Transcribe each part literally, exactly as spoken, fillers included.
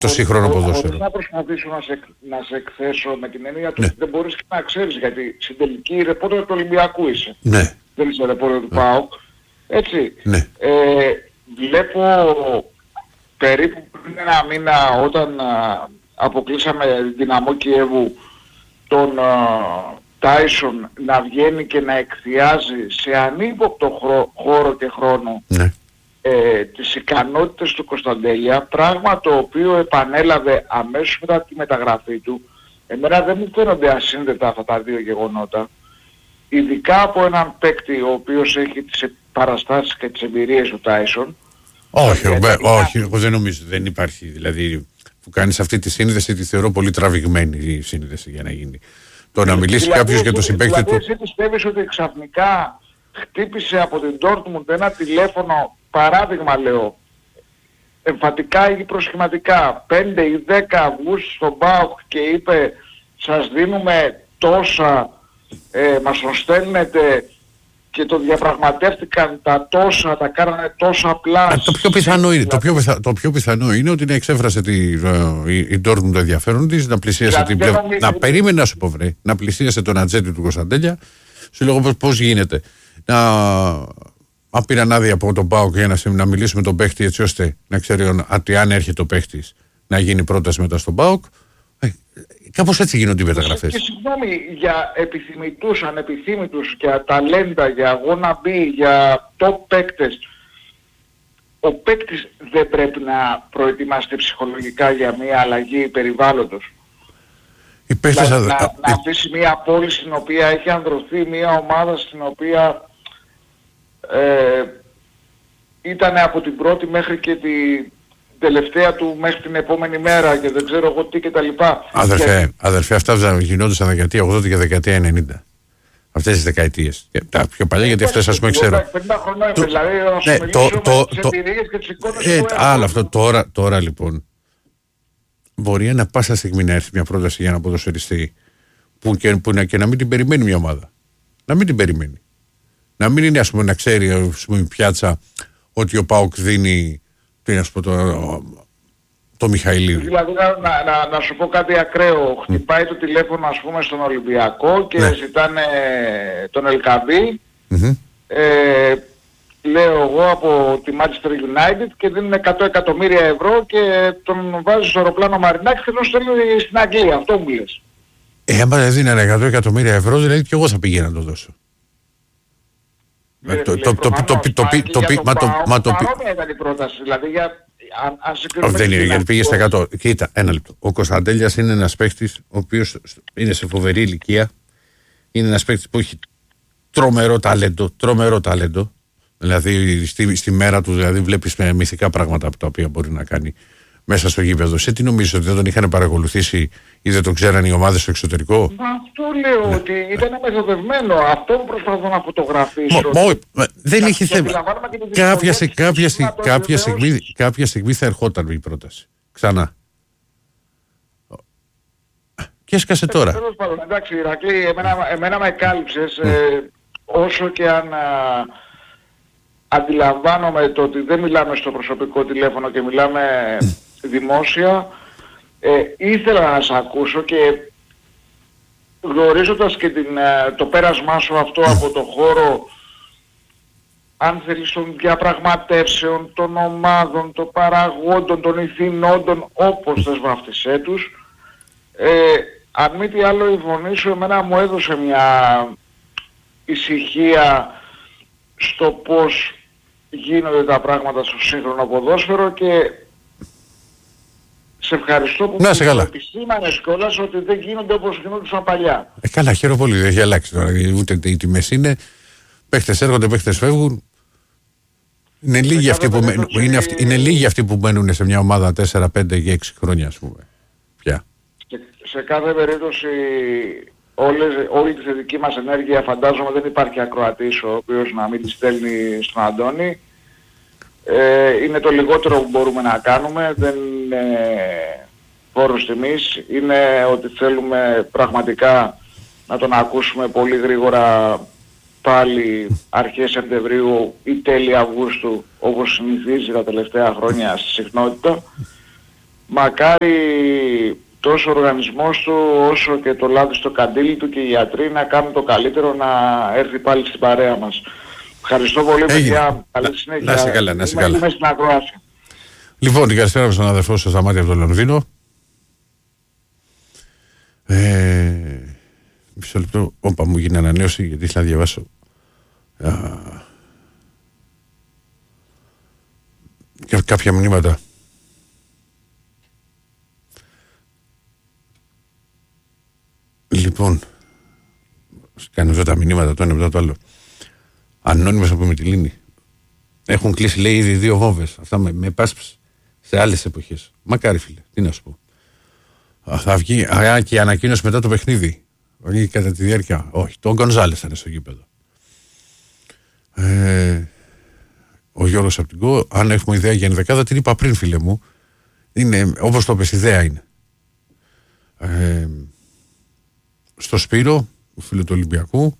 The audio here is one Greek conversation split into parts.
το σύγχρονο ποδόσφαιρο. Χωρίς να προσπαθήσω να σε, να σε εκθέσω με την έννοια του ναι. ότι δεν μπορείς και να ξέρεις, γιατί στην τελική ρεπόρτερ του Ολυμπιακού είσαι. Ναι. Δεν είσαι ρεπόρτερ του ΠΑΟΚ. Έτσι. Ναι. Ε, βλέπω περίπου πριν ένα μήνα όταν α, αποκλείσαμε Δυναμό Κιέβου τον Τάισον να βγαίνει και να εκθιάζει σε ανύποπτο χρο, χώρο και χρόνο ναι. ε, τις ικανότητες του Κωνσταντέλια, πράγμα το οποίο επανέλαβε αμέσως μετά τη μεταγραφή του. Εμένα δεν μου φαίνονται ασύνδετα αυτά τα δύο γεγονότα, ειδικά από έναν παίκτη ο οποίος έχει τις παραστάσεις και τις εμπειρίες του Τάισον. Όχι, ε, ε, όχι, εγώ δεν νομίζω, δεν υπάρχει, δηλαδή που κάνεις αυτή τη σύνδεση τη θεωρώ πολύ τραβηγμένη η σύνδεση για να γίνει. Το να μιλήσει δηλαδή, κάποιος για το συμπαίκτη δηλαδή, του... Εσύ πιστεύεις ότι ξαφνικά χτύπησε από την Dortmund ένα τηλέφωνο, παράδειγμα λέω, εμφατικά ή προσχηματικά, πέντε ή δέκα Αυγούστου στον ΠΑΟΚ και είπε σας δίνουμε τόσα, ε, μας τον στέλνετε και το διαπραγματεύτηκαν τα τόσα, τα κάνανε τόσα απλά. Α, το, πιο πιθανό είναι, το, πιο πιθα, το πιο πιθανό είναι ότι να εξέφρασε τη, η, η Dortmund το ενδιαφέρον της, να πλησίασε την πλευρά. Να, να περίμενε να σου πω βρε, να πλησίασε τον ατζέντη του Κωνσταντέλια, σου λέγω πώς, πώς γίνεται. Να, αν πήραν άδεια από τον ΠΑΟΚ για να, να μιλήσει με τον παίχτη έτσι ώστε να ξέρει ότι αν έρχεται ο παίχτης να γίνει πρόταση μετά στον ΠΑΟΚ. Κάπως έτσι γίνονται οι μεταγραφές. Και συγγνώμη, για επιθυμητούς, ανεπιθύμητους, για ταλέντα, για αγώνα μπι, για top παίκτες, ο παίκτης δεν πρέπει να προετοιμάζεται ψυχολογικά για μια αλλαγή περιβάλλοντος. Οι παίκτες να, θα... να, να αφήσει μια πόλη στην οποία έχει ανδρωθεί μια ομάδα στην οποία ε, ήταν από την πρώτη μέχρι και την τελευταία του μέχρι την επόμενη μέρα και δεν ξέρω εγώ τι και τα λοιπά. Αδερφέ, και... αδερφέ αυτά γινόντουσαν δεκαετία ογδόντα και δεκαετία ενενήντα. Αυτές τις δεκαετίες. Και τα πιο παλιά γιατί αυτές ας πούμε ξέρω. πενήντα χρόνια το... δηλαδή να σου ναι, μιλήσω το, το, με τις το... εμπειρίες και τις εικόνες ε, που άλλο αυτό τώρα, τώρα λοιπόν. Μπορεί ένα πάσα στιγμή να έρθει μια πρόταση για ένα ποδοσφαιριστή που και, που να, και να μην την περιμένει μια ομάδα. Να μην την περιμένει. Να μην είναι ας πούμε να ξέρει ας πούμε, η πιάτσα ότι ο ΠΑΟΚ δίνει τι να σου πω, το, το Μιχαηλίδη. Δηλαδή να, να, να, να σου πω κάτι ακραίο. Mm. Χτυπάει το τηλέφωνο ας πούμε στον Ολυμπιακό και ναι. ζητάνε τον Ελκαμπή. Mm-hmm. Ε, λέω εγώ από τη Manchester United και δίνουν εκατό εκατομμύρια ευρώ και τον βάζει στο αεροπλάνο Μαρινάκη και τον στέλνει στην Αγγλία. Αυτό μου λες. Ε, άμα δεν δίνανε εκατό εκατομμύρια ευρώ δηλαδή και εγώ θα πήγαινα να το δώσω. Το παρόμοια ήταν η πρόταση, δηλαδή για... Όχι δεν είναι, γιατί πήγε στα εκατό. Κοίτα, ένα λεπτό. Ο Κωνσταντέλιας είναι ένας παίκτης ο οποίος είναι σε φοβερή ηλικία. Είναι ένας παίκτης που έχει τρομερό ταλέντο, τρομερό ταλέντο. Δηλαδή στη, στη μέρα του δηλαδή βλέπεις με μυθικά πράγματα από τα οποία μπορεί να κάνει μέσα στο γήπεδο. Σε τι νομίζεις ότι δεν τον είχαν παρακολουθήσει ή δεν τον ξέραν οι ομάδες στο εξωτερικό? Μα αυτό λέω ναι. ότι ήταν μεθοδευμένο. Αυτό που προσπαθώ να φωτογραφίσω. Μο, μο, δεν έχει θέμα. Κάποια, σε, κάποια, σε, κάποια, στιγμή, κάποια στιγμή θα ερχόταν η πρόταση. Ξανά. Και έσκασε τώρα. Τέλος πάντων, εντάξει Ηρακλή, εμένα, εμένα με κάλυψες mm. ε, όσο και αν... Α, αντιλαμβάνομαι το ότι δεν μιλάμε στο προσωπικό τηλέφωνο και μιλάμε δημόσια. Ε, ήθελα να σε ακούσω και γνωρίζοντας και την, το πέρασμά σου αυτό από το χώρο, αν θέλεις των διαπραγματεύσεων, των ομάδων, των παραγόντων, των ηθινόντων, όπως θες βαφτισέ τους, ε, αν μη τι άλλο η φωνή σου εμένα μου έδωσε μια ησυχία στο πώς γίνονται τα πράγματα στο σύγχρονο ποδόσφαιρο και σε ευχαριστώ που να, σε μου επισήμανες κιόλας ότι δεν γίνονται όπως γινόντουσαν παλιά. Ε, καλά, χαίρομαι πολύ, δεν έχει αλλάξει τώρα, ούτε οι τιμές είναι, παίχτες έρχονται, παίχτες φεύγουν. Είναι λίγοι, αυτοί που, μένουν, είναι, αυτοί, είναι λίγοι αυτοί που μένουν σε μια ομάδα τέσσερα, πέντε και έξι χρόνια ας πούμε. Πια. Και σε κάθε περίπτωση όλες, όλη τη θετική μας ενέργεια φαντάζομαι δεν υπάρχει ακροατής ο οποίος να μην τη στέλνει στον Αντώνη. Ε, είναι το λιγότερο που μπορούμε να κάνουμε, δεν είναι φόρος τιμής, είναι ότι θέλουμε πραγματικά να τον ακούσουμε πολύ γρήγορα πάλι αρχές Σεπτεμβρίου ή τέλη Αυγούστου όπως συνηθίζει τα τελευταία χρόνια στη συχνότητα. μακάρι τόσο ο οργανισμός του όσο και το λάδι στο καντήλι του και οι γιατροί να κάνουν το καλύτερο να έρθει πάλι στην παρέα μας. Ευχαριστώ πολύ παιδιά. Καλή συνέχεια. Να είσαι καλά, να είσαι καλά. Είμαι στην ακρόαση. Λοιπόν, την καλησπέρα με στον αδερφό σας Σταμάτη από το Λονδίνο. Ε, μισό λεπτό, όπα μου γίνει ανανέωση γιατί ήθελα να διαβάσω α, και κάποια μηνύματα. Λοιπόν, κάνω εδώ τα μηνύματα το ένα μετά το άλλο. Ανώνυμος από Μυτιλήνη. Έχουν κλείσει λέει ήδη δύο βόμβες. Αυτά με, με πάσπες σε άλλες εποχές. Μακάρι φίλε, τι να σου πω. Θα βγει, α, και η ανακοίνωση μετά το παιχνίδι. Όχι κατά τη διάρκεια. Όχι, τον Γκονζάλες θα είναι στο γήπεδο. Ε, ο Γιώργος από την ΚΟ, αν έχουμε ιδέα για ενδεκάδα, την είπα πριν φίλε μου. Είναι όπως το πες, ιδέα είναι. Ε, στο Σπύρο, ο φίλο του Ολυμπιακού.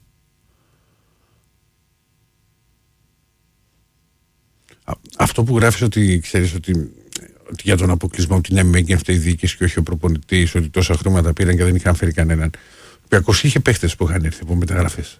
Α, αυτό που γράφεις ότι ξέρεις ότι, ότι για τον αποκλεισμό από την ΕΜΕΓ αυτή η διοίκηση και όχι ο προπονητής, ότι τόσα χρήματα πήραν και δεν είχαν φέρει κανέναν. Ο Ολυμπιακός είχε παίχτες που είχαν έρθει από μεταγραφές.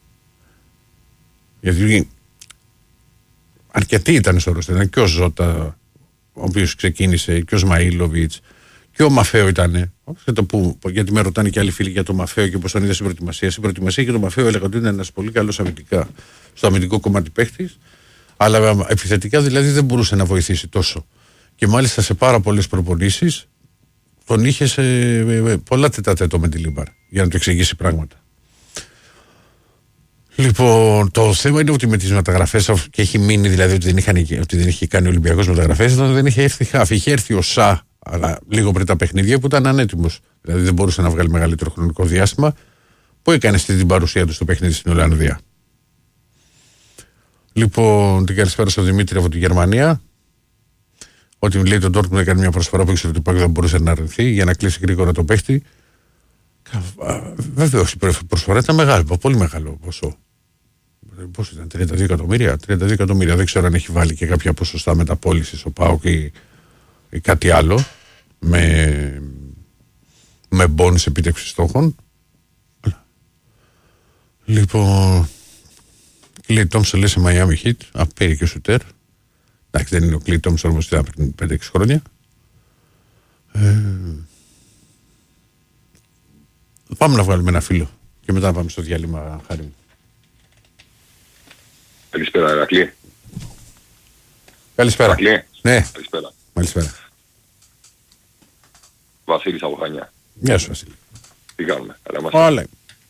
Γιατί αρκετοί ήταν στο ρόστερ. Ήταν και ο Ζώτα, ο οποίος ξεκίνησε, και ο Σμαΐλοβιτς, και ο Μαφέο ήταν. Που, γιατί με ρωτάνε και άλλοι φίλοι για το Μαφέο και πώς τον είδε στην προετοιμασία. Στην προετοιμασία και το Μαφέο έλεγα ότι είναι ένας πολύ καλός αμυντικά στο αμυντικό κομμάτι παίχτης, αλλά επιθετικά δηλαδή δεν μπορούσε να βοηθήσει τόσο. Και μάλιστα σε πάρα πολλές προπονήσεις τον είχε σε πολλά τετατέτο με τη Λίμπαρ για να του εξηγήσει πράγματα. Λοιπόν, το θέμα είναι ότι με τις μεταγραφές και έχει μείνει δηλαδή ότι δεν, είχαν, ότι δεν είχε κάνει ο Ολυμπιακός μεταγραφές, όταν δεν είχε έρθει χάφ. Είχε έρθει ο Σα, αλλά λίγο πριν τα παιχνίδια που ήταν ανέτοιμος. Δηλαδή δεν μπορούσε να βγάλει μεγαλύτερο χρονικό διάστημα που έκανε στην παρουσία του στο παιχνίδι στην Ολλανδία. Λοιπόν, την καλησπέρα στον Δημήτρη από τη Γερμανία. Ότι μου λέει τον Ντόρτμουντ έκανε μια προσφορά που ήξερε ότι ο Πάκ δεν μπορούσε να αρνηθεί για να κλείσει γρήγορα το παίχτη. Βεβαίως η προσφορά ήταν μεγάλη, πολύ μεγάλο ποσό. Πώς ήταν, τριάντα δύο εκατομμύρια. τριάντα δύο εκατομμύρια. Δεν ξέρω αν έχει βάλει και κάποια ποσοστά μεταπώλησης ο ΠΑΟΚ ή, ή κάτι άλλο με, με μπόνους επίτευξης στόχων. Λοιπόν, Κλέι Τόμψον λέει σε Miami Heat. Α, πήρε και ο Σουτέρ. Εντάξει, δεν είναι ο Κλέι Τόμψον όμως ήταν πριν πέντε έξι χρόνια. Ε, πάμε να βγάλουμε ένα φίλο και μετά να πάμε στο διάλειμμα, Χάρη μου. Καλησπέρα, Ηρακλή. Καλησπέρα. Ηρακλή. Ναι. Καλησπέρα. Καλησπέρα. Βασίλης από Χανιά. Γεια σου, Βασίλη. Τι κάνουμε, καλά είμαστε. Όλα.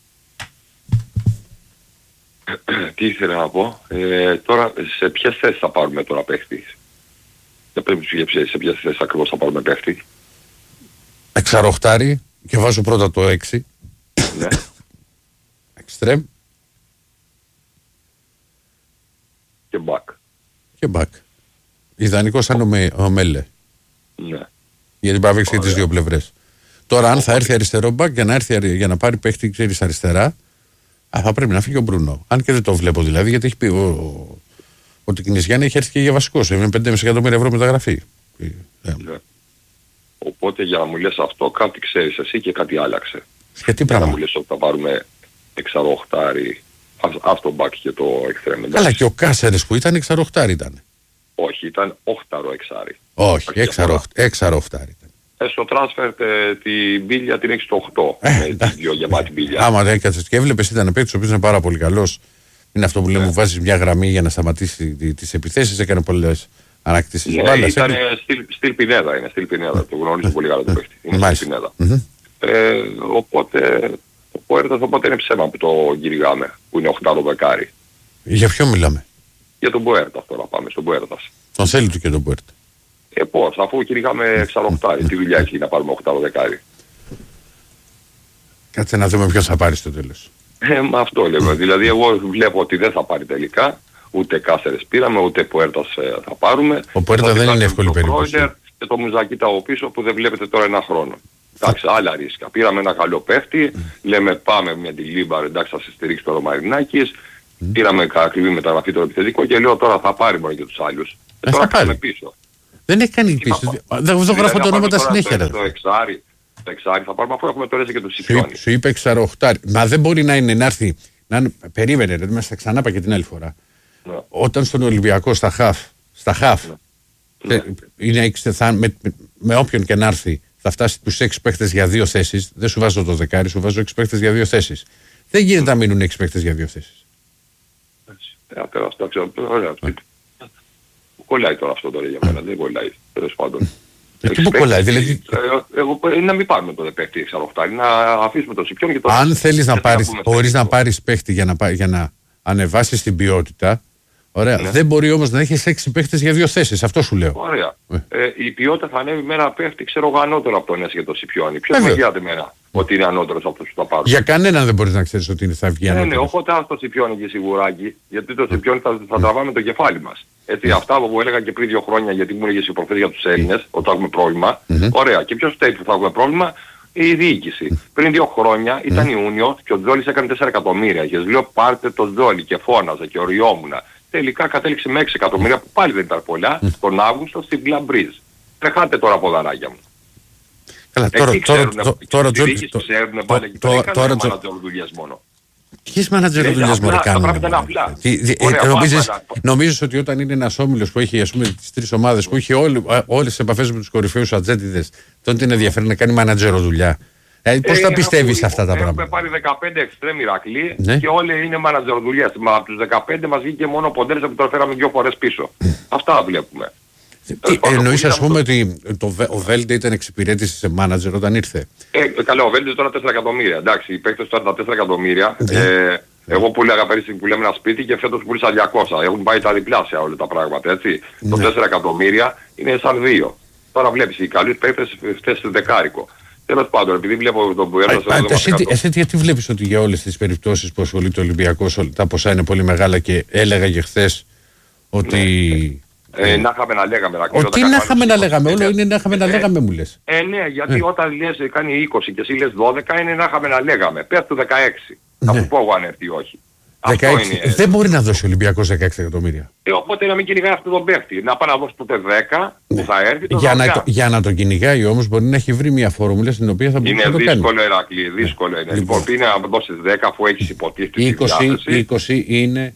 Τι ήθελα να πω. Ε, τώρα, σε ποιες θέσεις θα πάρουμε τώρα παίχτη. Δεν πρέπει να σου γέψει σε ποιες θέσεις ακριβώς θα πάρουμε παίχτη. Εξαροχτάρι και βάζω πρώτα το έξι. Ναι. Εξτρέμ. Και μπακ. Και μπακ. Ιδανικό σαν ο, με, ο Μέλε. Ναι. Γιατί πάει να παίξει και τις δύο πλευρές. Τώρα, αν θα έρθει αριστερό μπακ για να, έρθει, για να πάρει παίχτη, ξέρεις, αριστερά, α, θα πρέπει να φύγει ο Μπρούνο. Αν και δεν το βλέπω δηλαδή, γιατί έχει πει ο, ο, ο Τικνισιάννη έχει έρθει και για βασικός. Είναι πέντε κόμμα πέντε εκατομμύρια ευρώ μεταγραφή. Ναι. Ναι. Οπότε για να μου λες αυτό, κάτι ξέρεις εσύ και κάτι άλλαξε. Γιατί πράγμα. Να μου λες ότι θα πάρουμε εξαροχτάρι, αυτό μπακ και το εξτρέμ. Καλά, και ο Κάσερες που ήταν εξαροχτάρι ήταν. Όχι, ήταν οχτάρο εξάρι. Όχι, εξαροχτάρι ήταν. Ε, στο transfer τε, την μπίλια την έχεις το οκτώ. Ε, με την δυο γεμάτη μπίλια. Άμα δεν έκατσες και έβλεπες ήταν παίκτης ο οποίος είναι πάρα πολύ καλός. Είναι αυτό που λέμε, μου βάζεις μια γραμμή για να σταματήσει τις επιθέσεις, έκανε πολλές ανακτήσεις. Ναι, μπάλας, ήταν στυλ Πινέδα, είναι στυλ Πινέδα, το γνωρίζω πολύ καλά το παίκτη. Είναι στυλ Πινέδα. Mm-hmm. Ε, οπότε, ο Πουέρτας οπότε είναι ψέμα που το κυνηγάμε, που είναι οχτάρο δεκάρι. Για ποιο μιλάμε? Για τον Πουέρτα τώρα πάμε, στον Πουέρτας. Τον θέλει του και τον Πουέρτα. Ε, πώς, αφού κυνηγάμε εξαροχτάρι, τι δουλειά έχει να πάρουμε οχτάρο δεκάρι. Κάτσε να δούμε ποιος θα πάρει στο τέλος. Ε, μα αυτό λέμε. Δηλαδή εγώ βλέπω ότι δεν θα πάρει τελικά. Ούτε Κάσερες πήραμε, ούτε Πουέρτας ε, θα πάρουμε. Ο Πουέρτα δεν είναι εύκολη περίπτωση. Και το Μουζακίτα από πίσω που δεν βλέπετε τώρα ένα χρόνο. Εντάξει, άλλα ρίσκα. Πήραμε ένα καλό παίχτη, mm. λέμε πάμε με τη Λίμπαρ, εντάξει θα σε στηρίξει το Ρωμαρινάκης. Mm. Πήραμε ακριβή μεταγραφή το επιθετικό και λέω τώρα θα πάρει μόνο και τους άλλους. Ε, τώρα θα πάρει. πίσω. Δεν έχει κάνει πίστη. Δεν γράφω το όνομα τα συνέχεια. Το εξάρι, το εξάρι θα πάρουμε αφού έχουμε τώρα και το Σιπιόνι. Σου είπε εξαροχτάρι. Μα δεν μπορεί να είναι να έρθει. Να, περίμενε, ρε, μας τα ξανά είπα και την άλλη φορά. Ναι. Όταν στον Ολυμπιακό στα χαφ, στα χαφ ναι. τε, είναι, θα, με, με, με όποιον και να έρθει θα φτάσει τους έξι παίχτες για δύο θέσεις. Δεν σου βάζω το δεκάρι, σου βάζω έξι παίχτες για δύο θέσεις. Δεν γίνεται να μείνουν έξι παίχτες για δύο θέσεις. Ε, τεράστια, ξέρω, ωραία. Κολλάει τώρα αυτό τώρα για μένα, δεν κολλάει, τέλος πάντων. Εκεί που κολλάει, δηλαδή... Εγώ να μην πάρουμε το παίχτη εξαροχτάρι, να αφήσουμε το Σιπιόν και το... Αν θέλεις να πάρεις, μπορείς να πάρεις παίχτη για να, για να ανεβάσεις την ποιότητα, ωραία, ναι. Δεν μπορεί όμως να έχεις έξι παίχτες για δύο θέσεις, αυτό σου λέω. Ωραία. Ε. Ε, η ποιότητα θα ανέβει με ένα παίχτη, ξέρω εγώ, ανώτερο από τον Έσαι και το Σιπιόνι. Ποιος θα βγει εμένα ότι είναι ανώτερος από αυτούς που θα πάρουν. Για κανέναν δεν μπορείς να ξέρεις ότι είναι, θα βγει ανώτερος. Ναι, ναι, οπότε ας το Σιπιόνι και σιγουράκι, γιατί το Σιπιόνι θα, θα τραβάμε το κεφάλι μας. Έτσι, mm. αυτά που έλεγα και πριν δύο χρόνια, γιατί μου έλεγες προχθές για τους Έλληνες, όταν έχουμε πρόβλημα. Mm-hmm. Ωραία. Και ποιος φταίει που θα έχουμε πρόβλημα? Η διοίκηση. Mm. Πριν δύο χρόνια ήταν mm. Ιούνιο και ο Τζόλης έκανε τέσσερα εκατομμύρια. Και λέω πάρτε το Τζόλη και φώναζε και οριόμουνα. Τελικά κατέληξε με έξι εκατομμύρια που πάλι δεν ήταν πολλά mm. τον Αύγουστο στην Γκλαμπρίζ. Τρεχάτε τώρα ποδαράκια μου. Καλά, τώρα, τώρα, τώρα, Τζόλη, τώρα, μόνο. Ποιες μάνατζερ δουλειές μπορεί να κάνουν? Νομίζεις ότι όταν είναι ένας όμιλος που έχει, ας πούμε, τις τρεις ομάδες που έχει όλες τις επαφές με τους κορυφαίους ατζέντιδες, τότε είναι ενδιαφέρον να κάνει μάνατζερο δουλειά? Ε, πώς θα πιστεύεις σε αυτά τα πράγματα? Έχουμε πάρει δεκαπέντε εξτρέμ Ηρακλή ναι. και όλοι είναι μάνατζερ δουλειές. Μα από τους δεκαπέντε μας βγήκε μόνο ο Ποντέρης που τον φέραμε δύο φορές πίσω. Αυτά βλέπουμε. Εννοείς ας πούμε ότι το, ο Βέλντε ήταν εξυπηρέτηση σε μάνατζερ όταν ήρθε? Ε, καλά, ο Βέλντε τώρα τέσσερα εκατομμύρια. Εντάξει, οι παίκτες τώρα τα τέσσερα εκατομμύρια. Ε, εγώ πουλάγα πέρυσι που λέμε ένα σπίτι και φέτος πούλησα διακόσια. Έχουν πάει τα διπλάσια όλα τα πράγματα, έτσι. Ναι. Το τέσσερα εκατομμύρια είναι σαν δύο. Τώρα βλέπεις, οι καλοί παίκτες φταίς δεκάρικο. Τέλος πάντων, επειδή βλέπω τον που έρθει... Εσύ γιατί βλέπεις ότι για όλες τις περιπτώσεις που ασχολείται ο Ολυμπιακός τα ποσά είναι πολύ μεγάλα και έλεγα και χθες ότι... Ε, να είχαμε να λέγαμε. Τι να είχαμε να λέγαμε, όλο είναι να είχαμε να λέγαμε μου λες. Ε, ναι, γιατί ε. όταν λες κάνει είκοσι και εσύ λες δώδεκα είναι να είχαμε να λέγαμε. Πες του δεκαέξι. Ναι. Θα σου πω εγώ αν έρθει ή όχι. δεκαέξι. Είναι... Δεν μπορεί να δώσει ο Ολυμπιακός δεκαέξι εκατομμύρια. Ε, οπότε να μην κυνηγάει αυτόν τον παίχτη. Να πάει να δώσει τότε δέκα που θα έρθει. Το για, να, για να τον κυνηγάει όμως μπορεί να έχει βρει μια φόρμουλα στην οποία θα μπορούσε να το κάνει. Είναι δύσκολο, Ηρακλή, δύσκολο είναι. Λοιπόν, είναι να δώσεις δέκα αφού έχεις υποτίθεται. είκοσι είναι.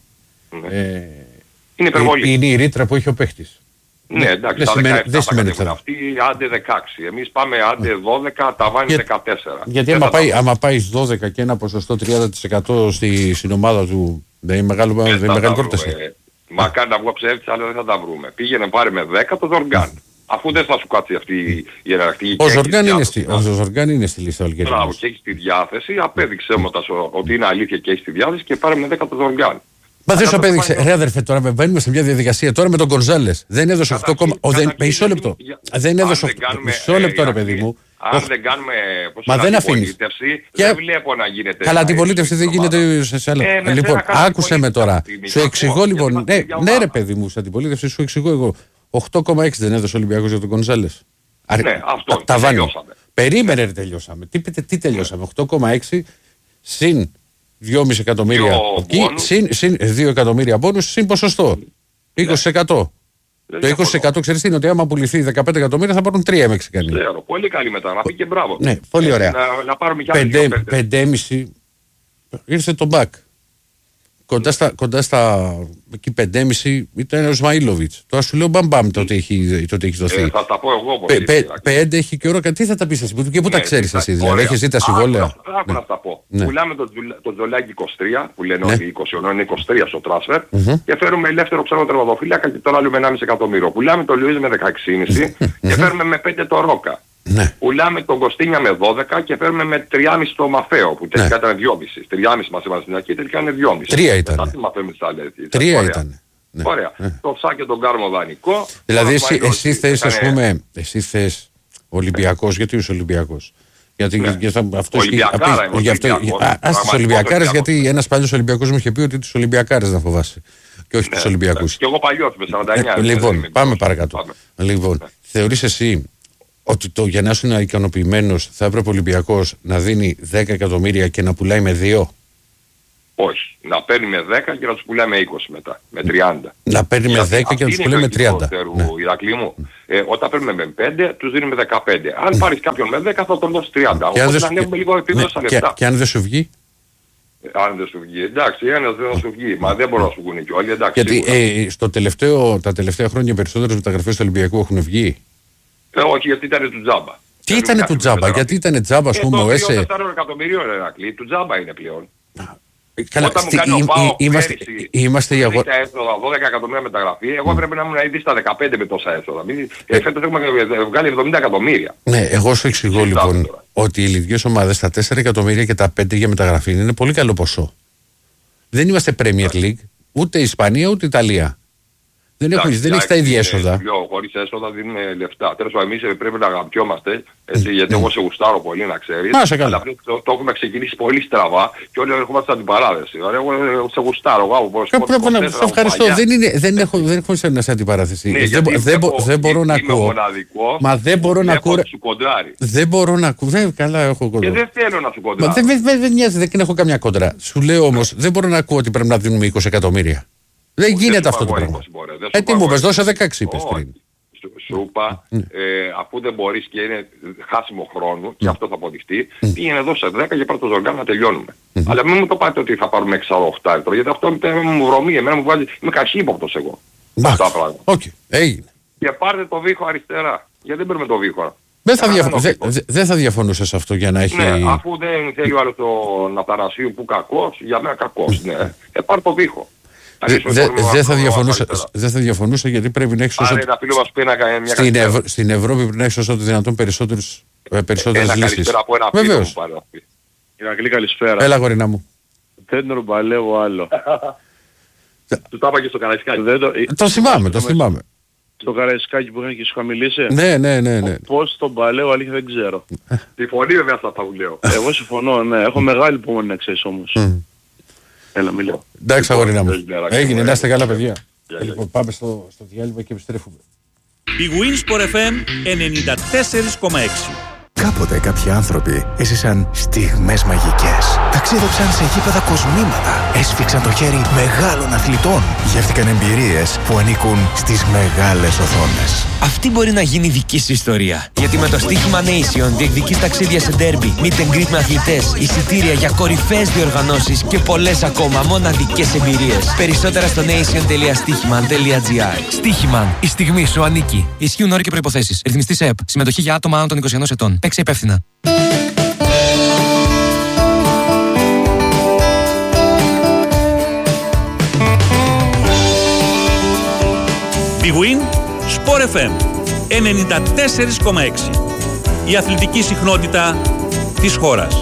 Είναι υπερβολή. Είναι η ρήτρα που έχει ο παίχτης. Ναι, εντάξει, δεν τα σημαίνει, δεκαεπτά δεν σημαίνει θα αυτοί άντε δεκαέξι. Εμείς πάμε άντε δώδεκα, ταβάνι Για, δεκατέσσερα. Γιατί άμα πάει, άμα πάει δώδεκα και ένα ποσοστό τριάντα τοις εκατό στη, στην ομάδα του, δεν είναι μεγάλο, δεν είναι μεγάλη πρόταση. Μακάρι να βγω ψεύτης, αλλά δεν θα τα βρούμε. Πήγαινε πάρε με δέκα το Ζοργκάν. Αφού δεν θα σου κάτσει αυτή η ιεραρχική. Ο Ζοργκάν είναι, στη, είναι στη λίστα Αλγερίας. Μπράβο, και έχει τη διάθεση, απέδειξε μου ότι είναι αλήθεια και έχει τη διάθεση και πάρε με δέκα το Ζοργκάν. Μα δεν σου απέδειξε. Ρε αδερφέ, τώρα μπαίνουμε σε μια διαδικασία τώρα με τον Γκονζάλες. Δεν έδωσε οκτώ κόμμα. Μισό λεπτό. Δεν έδωσε οκτώ. Μισό λεπτό, ρε παιδί μου. Αν δεν κάνουμε αντιπολίτευση, δεν βλέπω να γίνεται. Καλά, αντιπολίτευση δεν γίνεται σε άλλα. Λοιπόν, άκουσε με τώρα. Σου εξηγώ λοιπόν. Ναι, ρε παιδί μου, σε αντιπολίτευση σου εξηγώ εγώ. οκτώ κόμμα έξι δεν έδωσε ο Ολυμπιακός για τον Γκονζάλες. Ναι, αυτό. Τελειώσαμε. Περίμενε, τελειώσαμε. Τι τελειώσαμε. οκτώ κόμμα έξι συν δυόμισι εκατομμύρια εκεί, συν, συν δύο εκατομμύρια πόνους, συν ποσοστό. είκοσι τοις εκατό. Ναι. Το είκοσι τοις εκατό ξέρεις τι είναι, ότι άμα πουληθεί δεκαπέντε εκατομμύρια θα πάρουν τρία Μεξικανοί. Ξέρω, πολύ καλή μετά, να πει και μπράβο. Ναι, πολύ ωραία. Να, να πάρουμε κι άλλοι δύο παίκτες. πεντέμισι ήρθε το μπακ. Κοντά στα, κοντά στα εκεί πεντέμισι ήταν ο Σμαΐλοβιτς. Τώρα σου λέω μπαμπαμ το ότι έχει, το ότι έχει δοθεί. Ε, θα τα πω εγώ πε, πε, πέντε έχει και ώρα. Τι θα τα πεις εσύ και πού τα ξέρεις εσύ, δηλαδή έχεις δει τα συμβόλαια. Άκου να τα πω. Πουλάμε το Τζολάκι είκοσι τρία που λένε ότι είκοσι είναι είκοσι τρία στο τράσφερ και φέρουμε ελεύθερο ξένο τερματοφύλακα και τον άλλο με ενάμιση εκατομμύριο. Πουλάμε το Λουίζ με δεκαέξι κόμμα πέντε και φέρουμε με πέντε το Ρόκα. Ναι. Πουλάμε τον Κωστίνια με δώδεκα και φέρουμε με τρία κόμμα πέντε το Μαφέο που τελικά ναι. ήταν δυόμισι. τρία κόμμα πέντε μας έμαθαν στην αρχή, τελικά είναι δυόμισι. τρία ήταν. τρία ήταν. Ναι. Ωραία. Ναι. Το Ψά και τον Κάρμο δανεικό. Δηλαδή εσύ, εσύ θες ας πούμε, εσύ θες Ολυμπιακός, γιατί είσαι Ολυμπιακός? Γιατί ναι. για αυτό Ολυμπιακάρα είμαι. Ας τις Ολυμπιακάρες, γιατί ένας παλιός Ολυμπιακός μου είχε πει ότι τους Ολυμπιακάρες να φοβάσαι και όχι ναι, τους Ολυμπιακούς. Ναι. Και εγώ παλιός με σαράντα εννιά. Ε, λοιπόν, πάμε παρακάτω. Λοιπόν, θεωρείς εσύ ότι το, για να είσαι ικανοποιημένος θα έπρεπε ο Ολυμπιακός να δίνει δέκα εκατομμύρια και να πουλάει με δύο? Όχι. Να παίρνει με δέκα και να τους πουλάει με είκοσι μετά. Με τριάντα. Να παίρνει με δέκα και να τους πουλάει με τριάντα. Ναι. Ηρακλή μου. Ε, όταν παίρνουμε με πέντε, τους δίνει με δεκαπέντε. Αν πάρεις κάποιον με δέκα θα τον δώσει τριάντα. Οπότε να ανέβουμε λίγο επίπεδο στα λεφτά. Και αν δεν σου βγει. Αν δεν σου βγει. Εντάξει, ένας δεν θα σου βγει. Μα δεν μπορούν να σου βγουν και όλοι. Εντάξει, γιατί ε, στο τελευταίο, τα τελευταία χρόνια οι περισσότερες μεταγραφές του Ολυμπιακού έχουν βγει. Ε, όχι, γιατί ήταν του τζάμπα. Τι ήταν του τζάμπα, γιατί ήταν τζάμπα, ας πούμε, ο ΕΣΕ. Ε, το εκατομμυρίων Ηρακλή, του τζάμπα είναι πλέον. Καλά, όταν στη, μου κάνει ο Πάο είμαστε, πέρυσι, είμαστε για αγορά. δώδεκα εκατομμύρια μεταγραφή, εγώ mm. πρέπει να ήμουν ήδη στα δεκαπέντε με τόσα έσοδα. Ε, φέτος έχουμε βγάλει εβδομήντα εκατομμύρια. Ναι, εγώ σου εξηγώ λοιπόν τώρα. Ότι οι ελληνικές ομάδες τα τέσσερα εκατομμύρια και τα πέντε για μεταγραφή είναι πολύ καλό ποσό. Δεν είμαστε Premier League, ούτε Ισπανία ούτε Ιταλία. Δεν έχεις τα ίδια έσοδα. Χωρίς έσοδα δίνουμε λεφτά. Τέλος πάντων, εμείς πρέπει να αγαπιόμαστε, έτσι, γιατί εγώ σε γουστάρω πολύ να ξέρεις. Αλλά το, το έχουμε ξεκινήσει πολύ στραβά και όλοι ερχόμαστε στην αντιπαράθεση. Εγώ σε γουστάρω. Σε ευχαριστώ. Δεν, είναι, δεν έχω, δεν έχω σε αντιπαράθεση. Ναι, δεν, δεν, έχω, δεν μπορώ να ακούω. Μα δεν μπορώ να ακούω. Δεν μπορώ να ακούω. Δεν, καλά έχω κοντρά. Και δεν θέλω να σου κοντράρω. Δεν νοιάζει, δεν έχω καμιά κόντρα. Σου λέω όμως, δεν μπορώ να ακούω ότι πρέπει να δίνουμε είκοσι εκατομμύρια. Δεν όχι, γίνεται δεν αυτό το πράγμα. Ε, τι μου πες, δώσε δεκαέξι είπες πριν. Σου, σου είπα, ε, αφού δεν μπορείς και είναι χάσιμο χρόνου mm. και αυτό θα αποδειχτεί, mm. πήγαινε εδώ σε δέκα και πάρ' το Ζοργάν να τελειώνουμε. Mm. Αλλά μην μου το πάτε ότι θα πάρουμε έξι οχτώ άρθρο, γιατί αυτό μου βρωμεί, εμένα μου βγάζει, είμαι καχύποπτος εγώ. Αυτά πράγματα. Οκ, έγινε. Και πάρτε το βήχο αριστερά, γιατί δεν παίρνουμε το βήχο. Δεν θα, διαφο- δε, δε, δε θα διαφωνούσες αυτό για να έχει... Ναι, αφού δεν θέλει ο άλλος τον Αθανασίου που κακός, για μένα κακός, ναι. Ε, πάρ' το βήχο. Δεν δε, δε θα, διαφωνούσα, δε θα διαφωνούσα γιατί πρέπει να έχεις όσο... Στην, Ευ... Στην Ευρώπη πρέπει να έχεις όσο το δυνατόν περισσότερες, περισσότερες ένα λύσεις. Καλύτερα από ένα βεβαίως. Ηρακλή, καλησπέρα. Έλα γορίνα μου. Δεν ρομπαλεύω άλλο. Του τα είπα και στο Καραϊσκάκι. Το θυμάμαι, το θυμάμαι. Στο Καραϊσκάκι που είχαν και σου είχα μιλήσει. Ναι, ναι, ναι, ναι. Πώς τον παλαιό αλήθεια δεν ξέρω. Συμφωνεί βέβαια αυτά που λέω. Εγώ συμφωνώ, ναι. Έχω μεγάλη υπομονή να ξέρεις όμως. Έλα, μιλάω. Εντάξει, αγορίνα μου. Έγινε, να είστε καλά, παιδιά. Λοιπόν, πάμε στο, στο διάλειμμα και επιστρέφουμε. Η Winsport εφ εμ ενενήντα τέσσερα κόμμα έξι. Κάποτε κάποιοι άνθρωποι έζησαν στιγμές μαγικές. Ταξίδεψαν σε γήπεδα κοσμήματα. Έσφιξαν το χέρι μεγάλων αθλητών. Γεύτηκαν εμπειρίες που ανήκουν στις μεγάλες οθόνες. Αυτή μπορεί να γίνει δική σου ιστορία. Γιατί με το στοίχημα Nation διεκδικείς ταξίδια σε ντέρμπι, meet and greet με αθλητές, εισιτήρια για κορυφαίες διοργανώσεις και πολλές ακόμα μοναδικές εμπειρίες. Περισσότερα στο nation τελεία στοίχημαν τελεία τζι άρ. Στοίχημαν. Η στιγμή σου ανήκει. Ισχύουν όροι και προϋποθέσεις. Ρυθμιστής ΕΕΠ. Συμμετοχή για άτομα άνω των είκοσι ενός ετών. Παίξε υπεύθυνα. Big Win Sport εφ εμ ενενήντα τέσσερα κόμμα έξι. Η αθλητική συχνότητα της χώρας.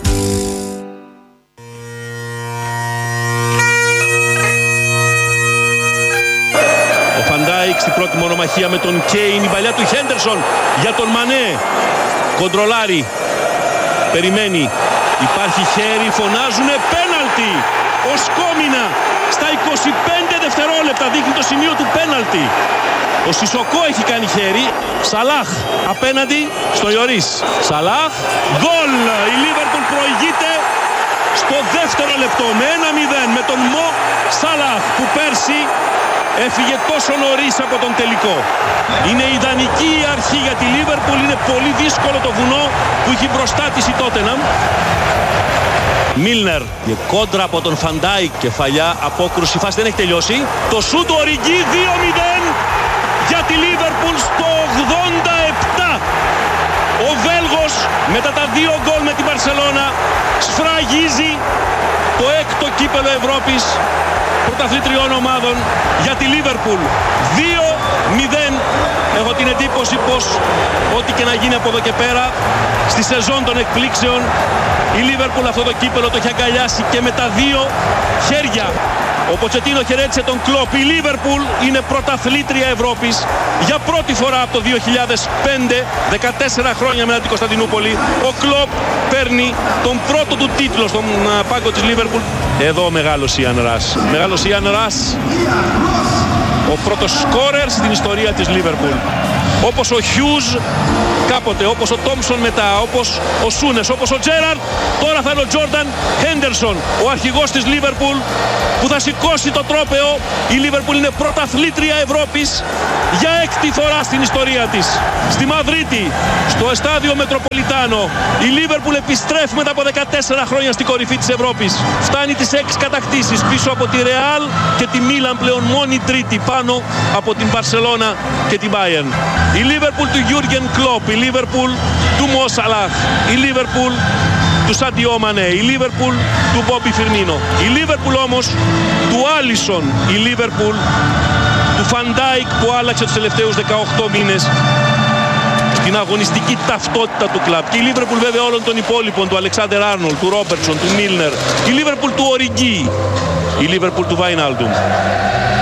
Ο Φαντάικ στην πρώτη μονομαχία με τον Κέιν. Η παλιά του Χέντερσον για τον Μανέ. Κοντρολάρει. Περιμένει. Υπάρχει χέρι. Φωνάζουνε πέναλτι. Ο Σκόμινα στα είκοσι πέντε δευτερόλεπτα δείχνει το σημείο του πέναλτι. Ο Σισοκό έχει κάνει χέρι. Σαλάχ απέναντι στο Ιωρίς. Σαλάχ. Γκολ. Η Λίβερπουλ προηγείται στο δεύτερο λεπτό με ένα μηδέν με τον Μο Σαλάχ που πέρσι έφυγε τόσο νωρίς από τον τελικό. Είναι ιδανική η αρχή για τη Λίβερπουλ. Είναι πολύ δύσκολο το βουνό που έχει μπροστά της η Τότεναμ. Μίλνερ και κόντρα από τον Φαντάικ. Κεφαλιά, απόκρουση, φάση δεν έχει τελειώσει. Το σούτ του Οριγκί δύο μηδέν για τη Λίβερπουλ στο ογδόντα επτά. Ο Βέλγος μετά τα δύο γκολ με την Μπαρσελόνα σφραγίζει το έκτο κύπελλο Ευρώπης πρωταθλήτριων ομάδων για τη Λίβερπουλ. δύο μηδέν. Έχω την εντύπωση πως ό,τι και να γίνει από εδώ και πέρα στη σεζόν των εκπλήξεων η Λίβερπουλ αυτό το κύπελλο το έχει αγκαλιάσει και με τα δύο χέρια. Ο Ποτσετίνο χαιρέτησε τον Κλοπ. Η Λίβερπουλ είναι πρωταθλήτρια Ευρώπης για πρώτη φορά από το δύο χιλιάδες πέντε, δεκατέσσερα χρόνια μετά την Κωνσταντινούπολη. Ο Κλοπ παίρνει τον πρώτο του τίτλο στον πάγκο της Λίβερπουλ. Εδώ ο μεγάλος Ιαν Ρας. Μεγάλος Ιαν Ρας, ο πρώτος σκόρερ στην ιστορία της Λίβερπουλ. όπως ο Χιούζ κάποτε, όπως ο Τόμψον μετά, όπως ο Σούνες, όπως ο Τζέραρντ. Τώρα θα είναι ο Τζόρνταν Χέντερσον, ο αρχηγός της Λίβερπουλ, που θα σηκώσει το τρόπαιο. Η Λίβερπουλ είναι πρωταθλήτρια Ευρώπης για έκτη φορά στην ιστορία της. Στη Μαδρίτη, στο εστάδιο Μετροπολιτάνο, η Λίβερπουλ επιστρέφει μετά από δεκατέσσερα χρόνια στην κορυφή της Ευρώπης. Φτάνει τις έξι κατακτήσεις πίσω από τη Ρεάλ και τη Μίλαν, πλέον μόνη τρίτη πάνω από την Μπαρσελόνα και την Μπάιερν. Η Λίβερπουλ του Γιούργεν Κλοπ, η Λίβερπουλ του Μο Σαλάχ, η Λίβερπουλ του Σάντιο Μανέ, η Λίβερπουλ του Μπόμπι Φιρμίνο, η Λίβερπουλ όμως του Άλισον, η Λίβερπουλ του Φαντάικ που άλλαξε τους τελευταίους δεκαοκτώ μήνες την αγωνιστική ταυτότητα του κλαμπ. Και η Λίβερπουλ βέβαια όλων των υπόλοιπων, του Αλεξάντερ Άρνολ, του Ρόμπερτσον, του Μίλνερ, η Λίβερπουλ του Οριγκί, η Λίβερπουλ του Βάινάλντουμ.